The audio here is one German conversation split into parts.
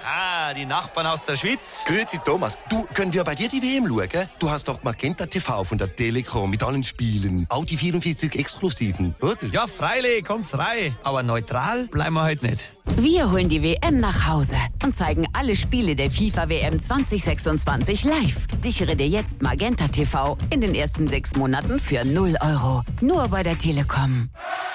Ah, die Nachbarn aus der Schweiz. Grüezi Thomas, du, können wir bei dir die WM schauen? Du hast doch Magenta TV von der Telekom mit allen Spielen. Auch die 44 Exklusiven, oder? Ja, freilich, kommt's rein. Aber neutral bleiben wir heute nicht. Wir holen die WM nach Hause und zeigen alle Spiele der FIFA-WM 2026 live. Sichere dir jetzt Magenta TV in den ersten 6 Monaten für 0 €. Nur bei der Telekom.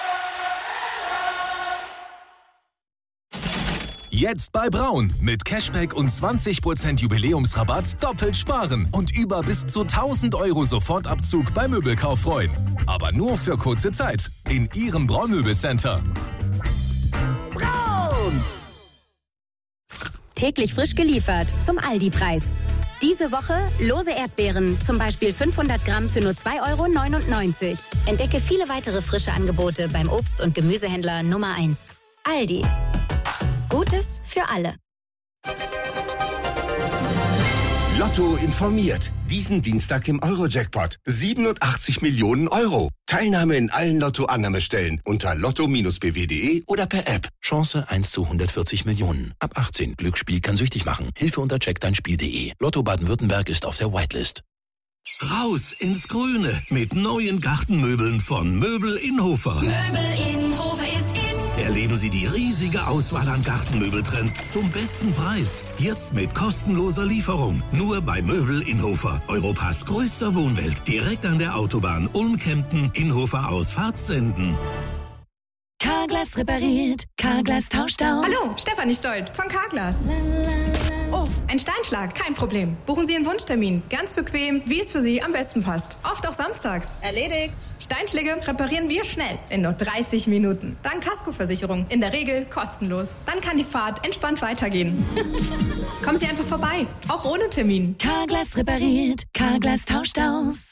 Jetzt bei Braun. Mit Cashback und 20% Jubiläumsrabatt doppelt sparen und über bis zu 1.000 € Sofortabzug beim Möbelkauf freuen. Aber nur für kurze Zeit. In Ihrem Braun-Möbelcenter. Braun! Täglich frisch geliefert zum Aldi-Preis. Diese Woche lose Erdbeeren, zum Beispiel 500 Gramm für nur 2,99 €. Entdecke viele weitere frische Angebote beim Obst- und Gemüsehändler Nummer 1. Aldi. Gutes für alle. Lotto informiert. Diesen Dienstag im Euro-Jackpot. 87 Millionen €. Teilnahme in allen Lotto-Annahmestellen unter lotto-bw.de oder per App. Chance 1 zu 140 Millionen. Ab 18. Glücksspiel kann süchtig machen. Hilfe unter checkdeinspiel.de. Lotto Baden-Württemberg ist auf der Whitelist. Raus ins Grüne mit neuen Gartenmöbeln von Möbel Inhofer. Möbel Inhofer ist in. Erleben Sie die riesige Auswahl an Gartenmöbeltrends zum besten Preis. Jetzt mit kostenloser Lieferung. Nur bei Möbel Inhofer. Europas größter Wohnwelt. Direkt an der Autobahn Ulm-Kempten, Inhofer aus Fahrtsenden. Carglass repariert, Carglass tauscht aus. Hallo, Stefanie Stolt von Carglass. Oh, ein Steinschlag, kein Problem. Buchen Sie einen Wunschtermin. Ganz bequem, wie es für Sie am besten passt. Oft auch samstags. Erledigt. Steinschläge reparieren wir schnell, in nur 30 Minuten. Dank Kaskoversicherung, in der Regel kostenlos. Dann kann die Fahrt entspannt weitergehen. Kommen Sie einfach vorbei, auch ohne Termin. Carglass repariert, Carglass tauscht aus.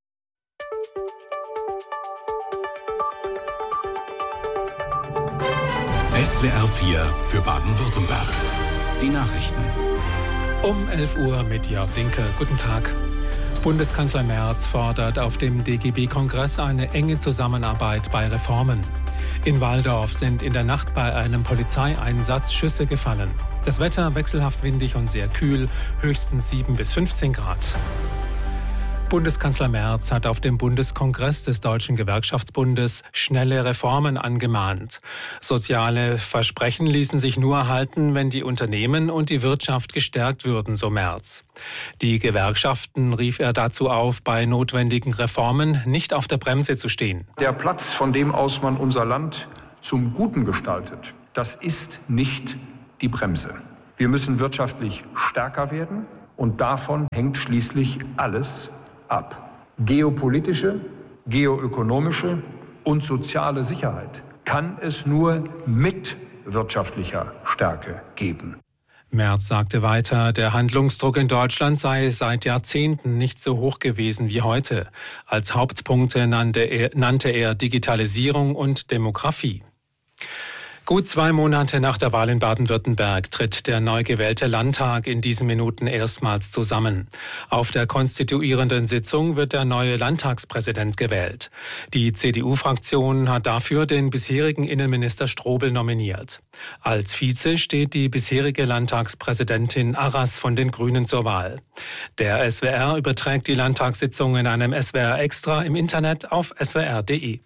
SWR 4 für Baden-Württemberg. Die Nachrichten. Um 11 Uhr mit Jörg Dinke. Guten Tag. Bundeskanzler Merz fordert auf dem DGB-Kongress eine enge Zusammenarbeit bei Reformen. In Walldorf sind in der Nacht bei einem Polizeieinsatz Schüsse gefallen. Das Wetter wechselhaft windig und sehr kühl, höchstens 7 bis 15 Grad. Bundeskanzler Merz hat auf dem Bundeskongress des Deutschen Gewerkschaftsbundes schnelle Reformen angemahnt. Soziale Versprechen ließen sich nur halten, wenn die Unternehmen und die Wirtschaft gestärkt würden, so Merz. Die Gewerkschaften rief er dazu auf, bei notwendigen Reformen nicht auf der Bremse zu stehen. Der Platz, von dem aus man unser Land zum Guten gestaltet, das ist nicht die Bremse. Wir müssen wirtschaftlich stärker werden und davon hängt schließlich alles ab. Geopolitische, geoökonomische und soziale Sicherheit kann es nur mit wirtschaftlicher Stärke geben. Merz sagte weiter, der Handlungsdruck in Deutschland sei seit Jahrzehnten nicht so hoch gewesen wie heute. Als Hauptpunkte nannte er Digitalisierung und Demografie. Gut 2 Monate nach der Wahl in Baden-Württemberg tritt der neu gewählte Landtag in diesen Minuten erstmals zusammen. Auf der konstituierenden Sitzung wird der neue Landtagspräsident gewählt. Die CDU-Fraktion hat dafür den bisherigen Innenminister Strobel nominiert. Als Vize steht die bisherige Landtagspräsidentin Arras von den Grünen zur Wahl. Der SWR überträgt die Landtagssitzung in einem SWR Extra im Internet auf swr.de.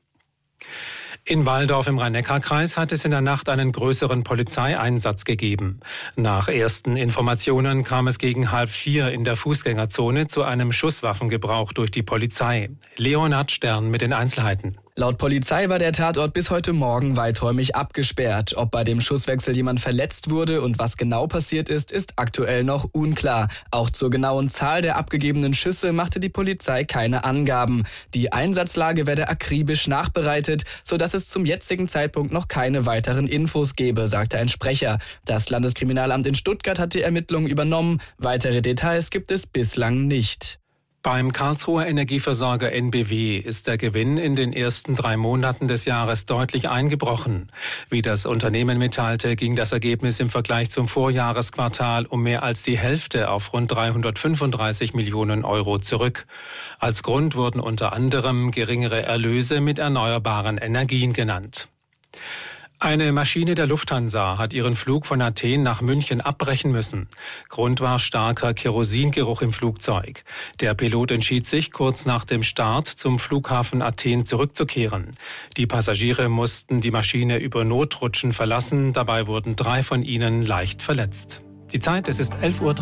In Walldorf im Rhein-Neckar-Kreis hat es in der Nacht einen größeren Polizeieinsatz gegeben. Nach ersten Informationen kam es gegen 3:30 in der Fußgängerzone zu einem Schusswaffengebrauch durch die Polizei. Leonhard Stern mit den Einzelheiten. Laut Polizei war der Tatort bis heute Morgen weiträumig abgesperrt. Ob bei dem Schusswechsel jemand verletzt wurde und was genau passiert ist, ist aktuell noch unklar. Auch zur genauen Zahl der abgegebenen Schüsse machte die Polizei keine Angaben. Die Einsatzlage werde akribisch nachbereitet, sodass es zum jetzigen Zeitpunkt noch keine weiteren Infos gebe, sagte ein Sprecher. Das Landeskriminalamt in Stuttgart hat die Ermittlungen übernommen. Weitere Details gibt es bislang nicht. Beim Karlsruher Energieversorger NBW ist der Gewinn in den ersten 3 Monaten des Jahres deutlich eingebrochen. Wie das Unternehmen mitteilte, ging das Ergebnis im Vergleich zum Vorjahresquartal um mehr als die Hälfte auf rund 335 Millionen € zurück. Als Grund wurden unter anderem geringere Erlöse mit erneuerbaren Energien genannt. Eine Maschine der Lufthansa hat ihren Flug von Athen nach München abbrechen müssen. Grund war starker Kerosingeruch im Flugzeug. Der Pilot entschied sich, kurz nach dem Start zum Flughafen Athen zurückzukehren. Die Passagiere mussten die Maschine über Notrutschen verlassen. Dabei wurden 3 von ihnen leicht verletzt. Die Zeit, es ist 11:03 Uhr.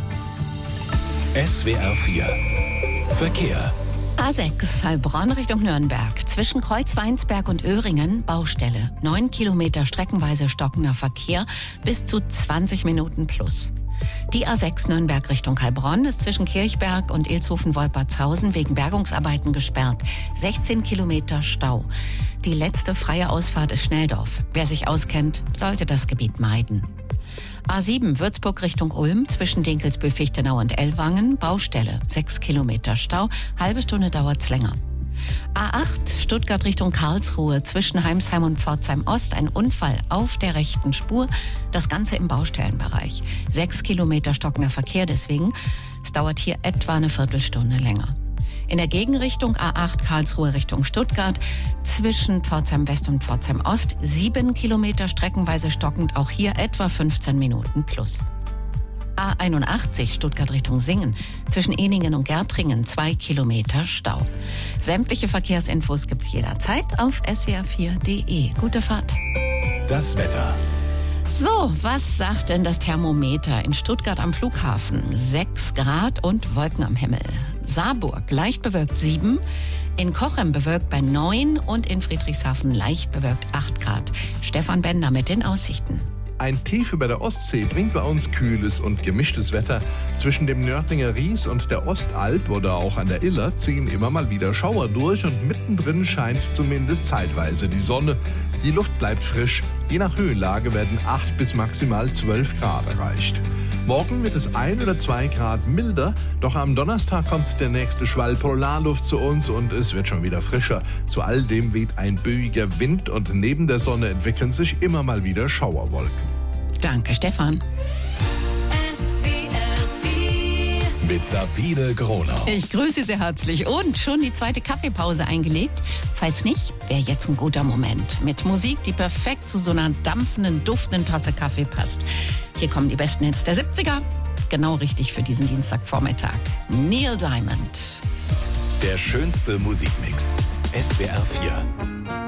SWR 4 Verkehr. A6 Heilbronn Richtung Nürnberg. Zwischen Kreuzweinsberg und Öhringen Baustelle. 9 Kilometer streckenweise stockender Verkehr bis zu 20 Minuten plus. Die A6 Nürnberg Richtung Heilbronn ist zwischen Kirchberg und Ilshofen-Wolpertshausen wegen Bergungsarbeiten gesperrt. 16 Kilometer Stau. Die letzte freie Ausfahrt ist Schnelldorf. Wer sich auskennt, sollte das Gebiet meiden. A7 Würzburg Richtung Ulm zwischen Dinkelsbühl-Fichtenau und Ellwangen Baustelle. 6 Kilometer Stau, halbe Stunde dauert's länger. A8 Stuttgart Richtung Karlsruhe zwischen Heimsheim und Pforzheim Ost ein Unfall auf der rechten Spur. Das Ganze im Baustellenbereich. 6 Kilometer stockender Verkehr deswegen. Es dauert hier etwa eine Viertelstunde länger. In der Gegenrichtung A8 Karlsruhe Richtung Stuttgart zwischen Pforzheim West und Pforzheim Ost 7 Kilometer streckenweise stockend, auch hier etwa 15 Minuten plus. A81 Stuttgart Richtung Singen zwischen Ehningen und Gärtringen 2 Kilometer Stau. Sämtliche Verkehrsinfos gibt's jederzeit auf swr4.de. Gute Fahrt. Das Wetter. So, was sagt denn das Thermometer in Stuttgart am Flughafen? 6 Grad und Wolken am Himmel. Saarburg leicht bewölkt 7, in Cochem bewölkt bei 9 und in Friedrichshafen leicht bewölkt 8 Grad. Stefan Bender mit den Aussichten. Ein Tief über der Ostsee bringt bei uns kühles und gemischtes Wetter. Zwischen dem Nördlinger Ries und der Ostalb oder auch an der Iller ziehen immer mal wieder Schauer durch und mittendrin scheint zumindest zeitweise die Sonne. Die Luft bleibt frisch. Je nach Höhenlage werden 8 bis maximal 12 Grad erreicht. Morgen wird es 1 oder 2 Grad milder, doch am Donnerstag kommt der nächste Schwall Polarluft zu uns und es wird schon wieder frischer. Zu all dem weht ein böiger Wind und neben der Sonne entwickeln sich immer mal wieder Schauerwolken. Danke, Stefan. Mit Sabine Gronau. Ich grüße Sie herzlich und schon die zweite Kaffeepause eingelegt. Falls nicht, wäre jetzt ein guter Moment. Mit Musik, die perfekt zu so einer dampfenden, duftenden Tasse Kaffee passt. Hier kommen die besten Hits der 70er. Genau richtig für diesen Dienstagvormittag. Neil Diamond. Der schönste Musikmix. SWR 4.